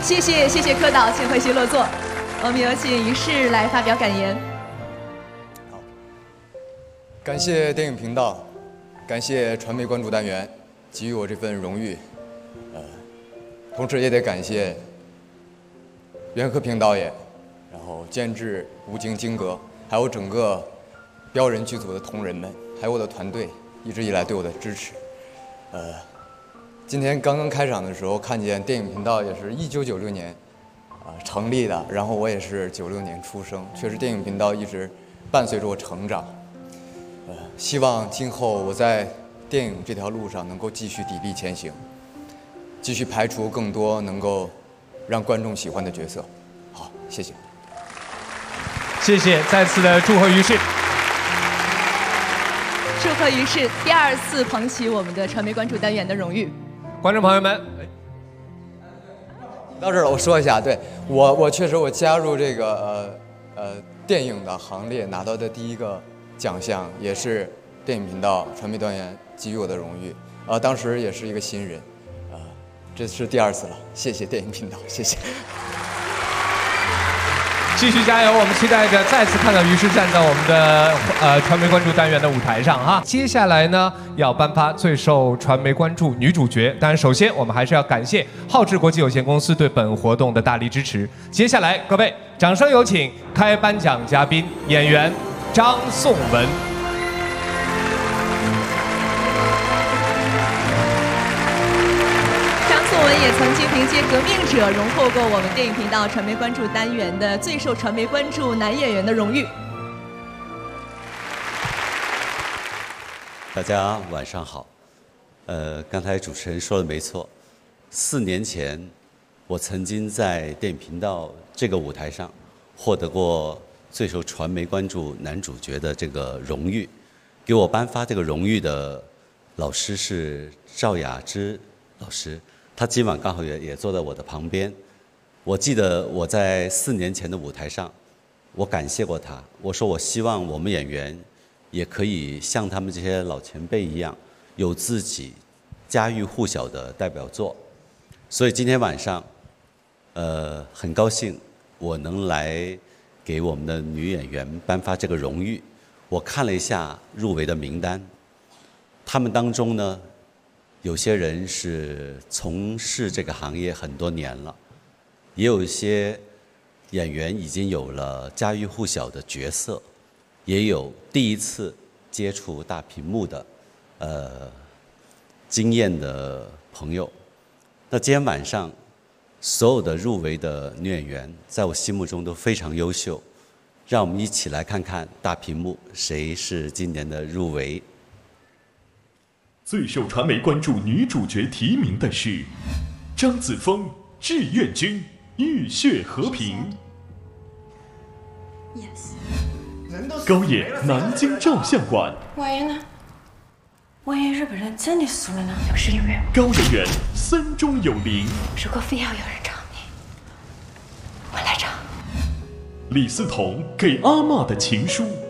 谢谢柯导，请回席落座。我们有请于适来发表感言。 好，感谢电影频道，感谢传媒关注单元给予我这份荣誉。同时也得感谢袁和平导演，然后监制吴京、金哥，还有整个标人剧组的同仁们，还有我的团队一直以来对我的支持。今天刚刚开场的时候，看见电影频道也是1996年成立的，然后我也是96年出生，确实电影频道一直伴随着我成长。希望今后我在电影这条路上能够继续砥砺前行，继续排除更多能够让观众喜欢的角色。好，谢谢。 谢谢，再次的祝贺于适。 祝贺于适第2次捧起我们的传媒关注单元的荣誉。 观众朋友们， 到这儿了，我说一下，对我确实我加入这个电影的行列拿到的第一个奖项，也是电影频道传媒单元给予我的荣誉。当时也是一个新人，这是第2次了，谢谢电影频道，谢谢。 继续加油！我们期待着再次看到于适站在我们的传媒关注单元的舞台上哈。接下来呢，要颁发最受传媒关注女主角。当然，首先我们还是要感谢浩智国际有限公司对本活动的大力支持。接下来，各位掌声有请开颁奖嘉宾演员张颂文。 宋文也曾经凭借《革命者》荣获过我们电影频道传媒关注单元的最受传媒关注男演员的荣誉。 大家晚上好。刚才主持人说的没错，4年前我曾经在电影频道这个舞台上获得过最受传媒关注男主角的这个荣誉。给我颁发这个荣誉的老师是赵雅芝老师。他今晚刚好也坐在我的旁边。我记得我在4年前的舞台上，我感谢过他。我说我希望我们演员也可以像他们这些老前辈一样，有自己家喻户晓的代表作。所以今天晚上，很高兴我能来给我们的女演员颁发这个荣誉。我看了一下入围的名单，他们当中呢，有些人是从事这个行业很多年了，也有一些演员已经有了家喻户晓的角色，也有第一次接触大屏幕的经验的朋友。那今天晚上所有的入围的女演员在我心目中都非常优秀，让我们一起来看看大屏幕谁是今年的入围。 最受传媒关注女主角提名的是张子枫、志愿军、浴血和平。高野南京照相馆。 万一呢？万一日本人真的输了呢？就是因为高圆圆森中有灵。 如果非要有人找你，我来找。 李嗣同给阿嬷的情书。